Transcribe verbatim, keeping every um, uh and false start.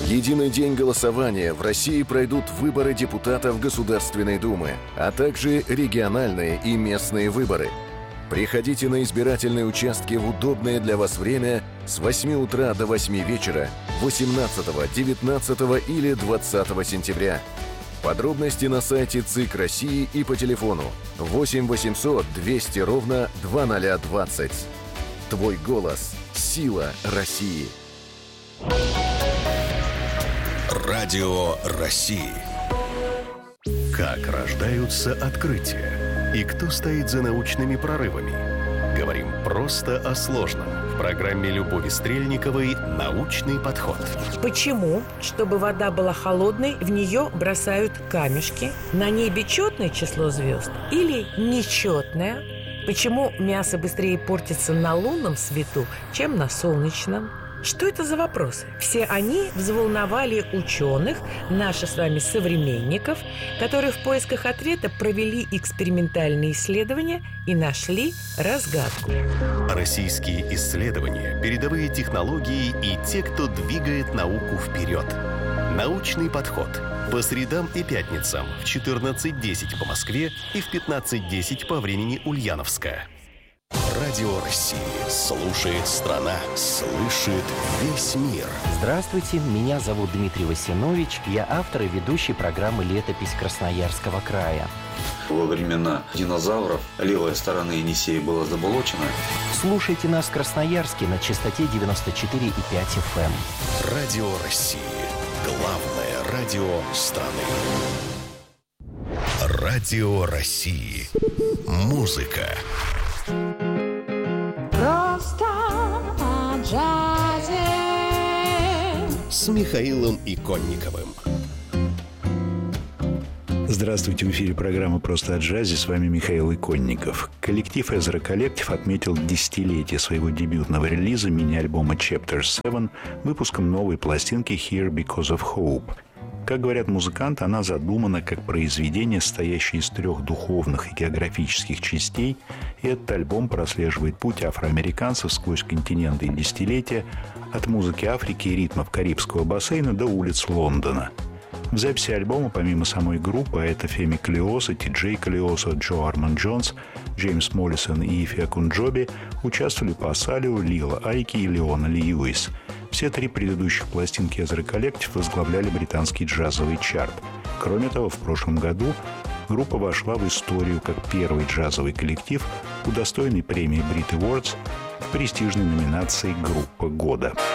Единый день голосования. В России пройдут выборы депутатов Государственной Думы, а также региональные и местные выборы. Приходите на избирательные участки в удобное для вас время с восьми утра до восьми вечера восемнадцатого, девятнадцатого или двадцатого сентября. Подробности на сайте ЦИК России и по телефону восемь восемьсот двести ровно двадцать двадцать. Твой голос – сила России. Радио России. Как рождаются открытия? И кто стоит за научными прорывами? Говорим просто о сложном. В программе Любови Стрельниковой «Научный подход». Почему, чтобы вода была холодной, в нее бросают камешки? На небе четное число звезд или нечетное? Почему мясо быстрее портится на лунном свету, чем на солнечном? Что это за вопросы? Все они взволновали ученых, наших с вами современников, которые в поисках ответа провели экспериментальные исследования и нашли разгадку. Российские исследования, передовые технологии и те, кто двигает науку вперед. Научный подход. По средам и пятницам в четырнадцать десять по Москве и в пятнадцать десять по времени Ульяновска. Радио России. Слушает страна. Слышит весь мир. Здравствуйте, меня зовут Дмитрий Васинович. Я автор и ведущий программы «Летопись Красноярского края». Во времена динозавров левая сторона Енисея была заболочена. Слушайте нас в Красноярске на частоте девяносто четыре и пять эф эм. Радио России. Главное радио страны. Радио России. Музыка. Просто о джазе. С Михаилом Иконниковым. Здравствуйте, в эфире программа «Просто о джазе». С вами Михаил Иконников. Коллектив Ezra Collective отметил десятилетие своего дебютного релиза мини-альбома Chapter семь выпуском новой пластинки Here Because of Hope. Как говорят музыканты, она задумана как произведение, состоящее из трех духовных и географических частей, и этот альбом прослеживает путь афроамериканцев сквозь континенты и десятилетия от музыки Африки и ритмов Карибского бассейна до улиц Лондона. В записи альбома, помимо самой группы, это Феми Калиоса, Ти Джей Калиоса, Джо Арман Джонс, Джеймс Моллисон и Ифи Акунджоби участвовали Пасалио, Лила Айки и Леона Льюис. Все три предыдущих пластинки Ezra Collective возглавляли британский джазовый чарт. Кроме того, в прошлом году группа вошла в историю как первый джазовый коллектив, удостоенный премии Brit Awards в престижной номинации «Группа года».